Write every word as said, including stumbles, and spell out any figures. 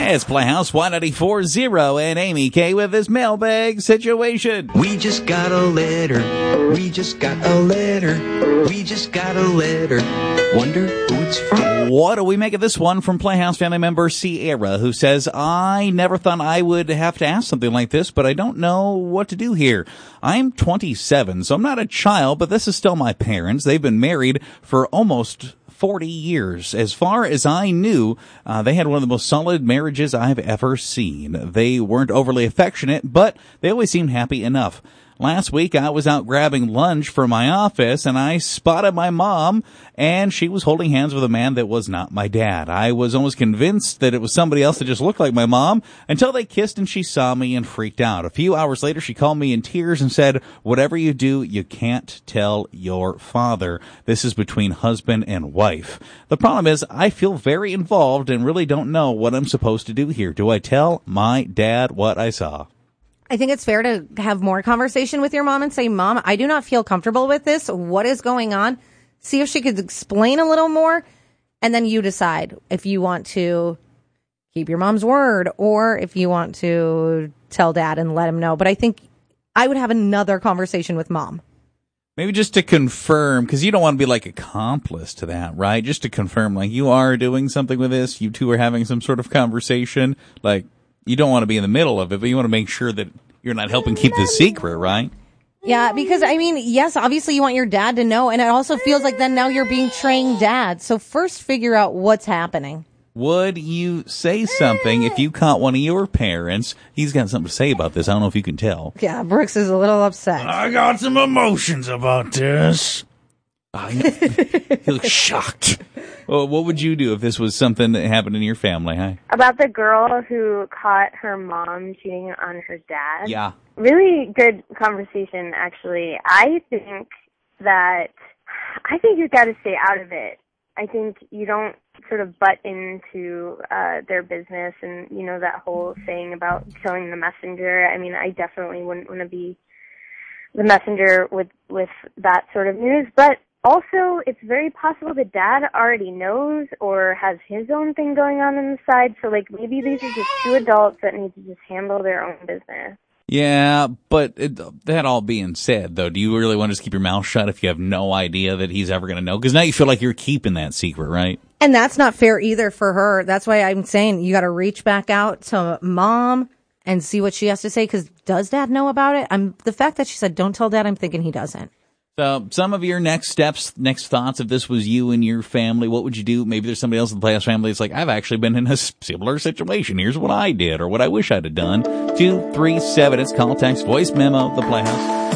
It's Playhouse one ninety-four point oh and Amy K with this mailbag situation. We just got a letter. We just got a letter. We just got a letter. Wonder who it's from. What do we make of this one from Playhouse family member Sierra, who says, I never thought I would have to ask something like this, but I don't know what to do here. I'm twenty-seven, so I'm not a child, but this is still my parents. They've been married for almost forty years. As far as I knew, uh, they had one of the most solid marriages I've ever seen. They weren't overly affectionate, but they always seemed happy enough. Last week, I was out grabbing lunch for my office, and I spotted my mom, and she was holding hands with a man that was not my dad. I was almost convinced that it was somebody else that just looked like my mom, until they kissed and she saw me and freaked out. A few hours later, she called me in tears and said, whatever you do, you can't tell your father. This is between husband and wife. The problem is, I feel very involved and really don't know what I'm supposed to do here. Do I tell my dad what I saw? I think it's fair to have more conversation with your mom and say, Mom, I do not feel comfortable with this. What is going on? See if she could explain a little more. And then you decide if you want to keep your mom's word or if you want to tell dad and let him know. But I think I would have another conversation with mom. Maybe just to confirm, because you don't want to be like accomplice to that, right? Just to confirm, like, you are doing something with this. You two are having some sort of conversation. Like, you don't want to be in the middle of it, but you want to make sure that you're not helping keep the secret, right? Yeah, because, I mean, yes, obviously you want your dad to know, and it also feels like then now you're being trained dad. So first figure out what's happening. Would you say something if you caught one of your parents? He's got something to say about this. I don't know if you can tell. Yeah, Brooks is a little upset. I got some emotions about this. Oh, he looks shocked. Well, what would you do if this was something that happened in your family, huh? About the girl who caught her mom cheating on her dad? Yeah. Really good conversation, actually. I think that, I think you've got to stay out of it. I think you don't sort of butt into uh, their business and, you know, that whole saying about killing the messenger. I mean, I definitely wouldn't want to be the messenger with, with that sort of news, but also, it's very possible that dad already knows or has his own thing going on on the side. So, like, maybe these are just two adults that need to just handle their own business. Yeah, but it, that all being said, though, do you really want to just keep your mouth shut if you have no idea that he's ever going to know? Because now you feel like you're keeping that secret, right? And that's not fair either for her. That's why I'm saying you got to reach back out to mom and see what she has to say. Because does dad know about it? I'm the fact that she said, don't tell dad, I'm thinking he doesn't. So some of your next steps, next thoughts, if this was you and your family, what would you do? Maybe there's somebody else in the Playhouse family that's like, I've actually been in a similar situation. Here's what I did or what I wish I'd have done. two three seven, it's call, text, voice memo, the Playhouse.